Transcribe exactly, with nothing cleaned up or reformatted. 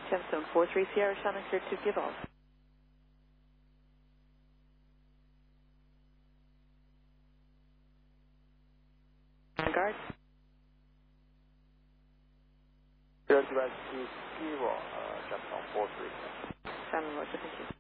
Gemstone four three Sierra Shannon, clear to give off. Guard. Clear to S two, Kilo, uh, Gemstone four three. Shannon, Roger, thank you.